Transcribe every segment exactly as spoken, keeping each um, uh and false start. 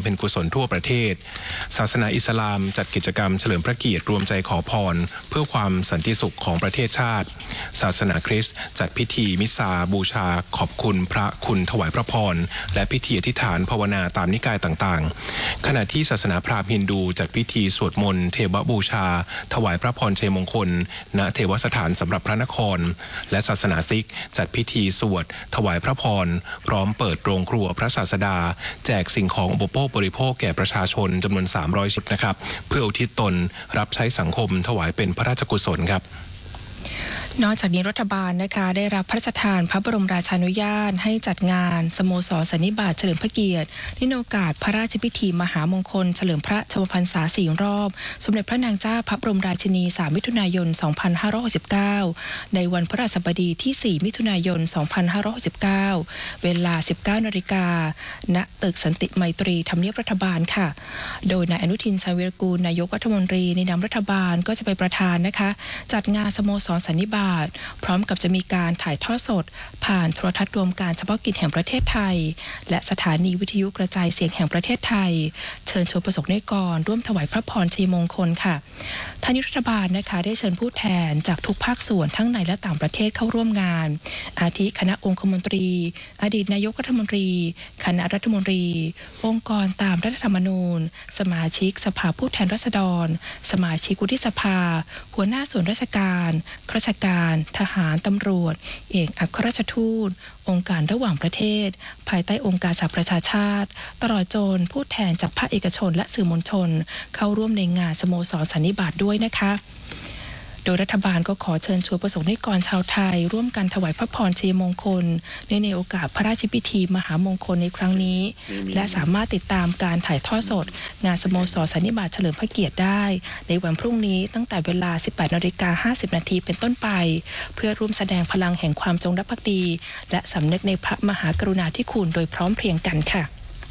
พ็ญกุศลทั่วประเทศศาสนาอิสลามจัดกิจกรรมเฉลิมพระเกียรติรวมใจขอพรเพื่อความสันติสุขของประเทศชาติศาสนาคริสต์จัดพิธีมิสซาบูชาขอบคุณพระคุณถวายพระพรและพิธีอธิษฐานภาวนาตามนิกายต่างๆขณะที่ศาสนาพราหมณ์ฮินดูจัดพิธีสวดมนต์เทวบูชาถวายพระพรชัยมงคลณเทวสถานสำหรับพระนครและศาสนาซิกจัดพิธีสวดถวายพระพรพร้อมเปิดโรงครัวพระศาสดาแจกสิ่งของอุปโภคบริโภคแก่ประชาชนจำนวนสามร้อยชุดนะครับเพื่ออุทิศตนรับใช้สังคมถวายเป็นพระราชกุศลครับนอกจากนี้รัฐบาลนะคะได้รับพระราชทานพระบรมราชานุญาตให้จัดงานสโมสรสันนิบาตเฉลิมพระเกียรติในโอกาสพระราชพิธีมหามงคลเฉลิมพระชนมพรรษาสี่รอบสมเด็จพระนางเจ้าพระบรมราชินีสามมิถุนายนสองพันห้าร้อยหกสิบเก้าในวันพฤหัสบดีที่สี่มิถุนายนสองพันห้าร้อยหกสิบเก้าเวลา สิบเก้านาฬิกาณตึกสันติไมตรีทำเนียบรัฐบาลค่ะโดยนายอนุทินชาญวิรากูลนายกรัฐมนตรีในนามรัฐบาลก็จะไปประธานนะคะจัดงานสโมสรสันนิบาตพร้อมกับจะมีการถ่ายทอดสดผ่านโทรทัศน์รวมการเฉพาะกิจแห่งประเทศไทยและสถานีวิทยุกระจายเสียงแห่งประเทศไทยเชิญชวนประสบนิกรร่วมถวายพระพรชัยมงคลค่ะทางรัฐบาลนะคะได้เชิญผู้แทนจากทุกภาคส่วนทั้งในและต่างประเทศเข้าร่วมงานอาทิคณะองคมนตรีอดีตนายกรัฐมนตรีคณะรัฐมนตรีองค์กรตามรัฐธรรมนูญสมาชิกสภาผู้แทนราษฎรสมาชิกวุฒิสภาหัวหน้าส่วนราชการข้าราชการทหารตำรวจเอกอัครราชทูตองค์การระหว่างประเทศภายใต้องค์การสหประชาชาติตลอดจนผู้แทนจากภาคเอกชนและสื่อมวลชนเข้าร่วมในงานสโมสรสันนิบาตด้วยนะคะโดยรัฐบาลก็ขอเชิญชวนประสบนิกรชาวไทยร่วมกันถวายพระพรชัยมงคลในในโอกาสพระราชพิธีมหามงคลในครั้งนี้และสามารถติดตามการถ่ายทอดสดงานสโมสรสันนิบาตเฉลิมพระเกียรติได้ในวันพรุ่งนี้ตั้งแต่เวลา สิบแปดนาฬิกาห้าสิบนาทีเป็นต้นไปเพื่อร่วมแสดงพลังแห่งความจงรักภักดีและสำนึกในพระมหากรุณาธิคุณโดยพร้อมเพรียงกันค่ะ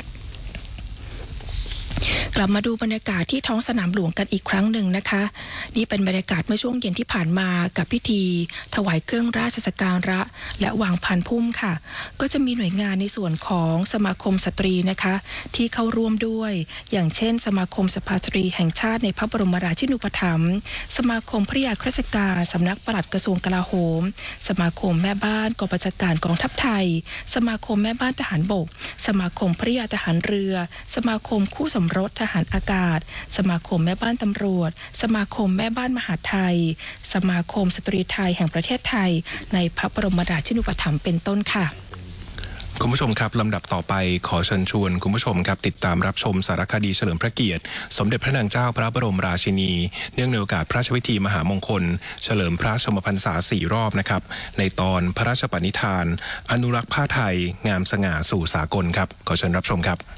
กลับมาดูบรรยากาศที่ท้องสนามหลวงกันอีกครั้งหนึ่งนะคะนี่เป็นบรรยากาศเมื่อช่วงเย็นที่ผ่านมากับพิธีถวายเครื่องราชสักการะและวางพานพุ่มค่ะก็จะมีหน่วยงานในส่วนของสมาคมสตรีนะคะที่เข้าร่วมด้วยอย่างเช่นสมาคมสภาสตรีแห่งชาติในพระบรมราชินูปถัมภ์สมาคมพระยาข้าราชการสำนักปลัดกระทรวงกลาโหมสมาคมแม่บ้านกองบัญชาการกองทัพไทยสมาคมแม่บ้านทหารบกสมาคมพระยาทหารเรือสมาคมคู่สมรสทหารอากาศสมาคมแม่บ้านตำรวจสมาคมแม่บ้านมหาดไทยสมาคมสตรีไทยแห่งประเทศไทยในพระบรมราชินูปถัมภ์เป็นต้นค่ะคุณผู้ชมครับลำดับต่อไปขอเชิญชวนคุณผู้ชมครับติดตามรับชมสารคดีเฉลิมพระเกียรติสมเด็จพระนางเจ้าพระบรมราชินีเนื่องในโอกาสพระราชพิธีมหามงคลเฉลิมพระชนมพรรษาสี่รอบนะครับในตอนพระราชปณิธานอนุรักษ์ผ้าไทยงามสง่าสู่สากลครับขอเชิญรับชมครับ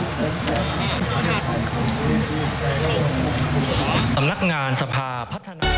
สำนักงานสภาพัฒนา